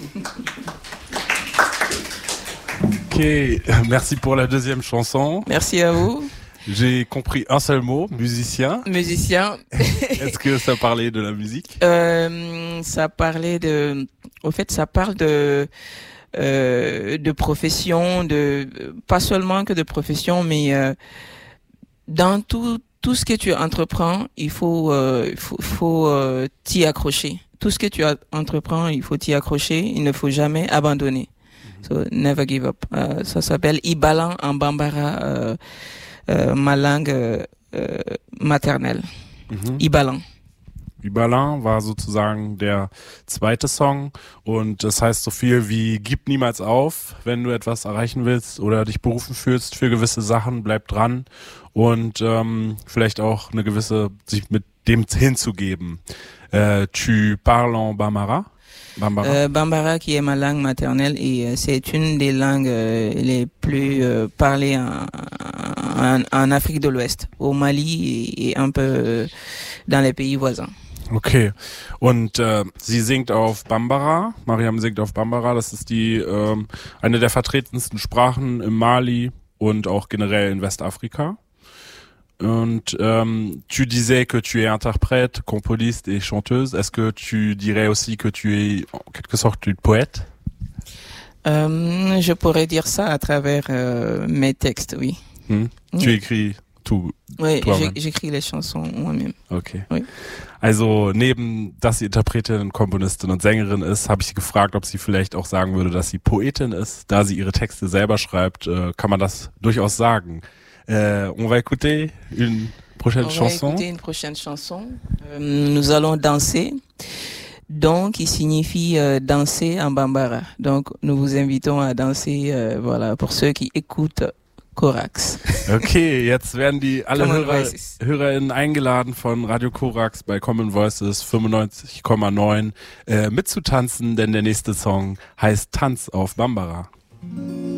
Ok, merci pour la deuxième chanson. Merci à vous. J'ai compris un seul mot, musicien. Musicien. Est-ce que ça parlait de la musique? Ça parlait de... Au fait, ça parle de profession, pas seulement que de profession, mais dans tout ce que tu entreprends, il faut t'y accrocher. Tout ce que tu entreprends, il faut t'y accrocher. Il ne faut jamais abandonner. So, never give up. Ça s'appelle Ibalan en Bambara, ma langue maternelle. Ibalan. Ibalan war sozusagen der zweite Song und das heißt so viel wie gib niemals auf, wenn du etwas erreichen willst oder dich berufen fühlst für gewisse Sachen, bleib dran und vielleicht auch eine gewisse, sich mit dem hinzugeben. Tu parles en Bambara? Bambara qui est ma langue maternelle et c'est une des langues les plus parlées en Afrique de l'Ouest, au Mali et un peu dans les pays voisins. Okay, und sie singt auf Bambara, Mariam singt auf Bambara, das ist die eine der vertretensten Sprachen im Mali und auch generell in Westafrika. Und tu disais que tu es interprète, componiste et chanteuse. Est-ce que tu dirais aussi que tu es en quelque sorte une poète? Je pourrais dire ça à travers mes textes, oui. Tu écris tout? Oui, j'écris les chansons moi-même. Okay. Oui. Also neben, dass sie Interpretin, Komponistin und Sängerin ist, habe ich sie gefragt, ob sie vielleicht auch sagen würde, dass sie Poetin ist. Da sie ihre Texte selber schreibt, kann man das durchaus sagen. On va écouter une prochaine chanson. On va écouter une prochaine chanson. Nous allons danser. Donc, il signifie danser en Bambara. Donc, nous vous invitons à danser, voilà, pour ceux qui écoutent Korax. Okay, jetzt werden die alle HörerInnen eingeladen von Radio Korax bei Common Voices 95,9 mitzutanzen, denn der nächste Song heißt Tanz auf Bambara.